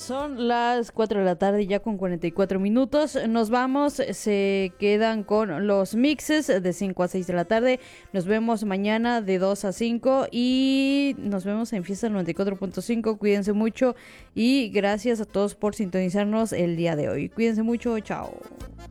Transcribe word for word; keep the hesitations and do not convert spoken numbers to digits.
Son las cuatro de la tarde ya con cuarenta y cuatro minutos. Nos vamos, se quedan con los mixes de cinco a seis de la tarde. Nos vemos mañana de dos a cinco y nos vemos en Fiesta noventa y cuatro punto cinco. Cuídense mucho y gracias a todos por sintonizarnos el día de hoy. Cuídense mucho, chao.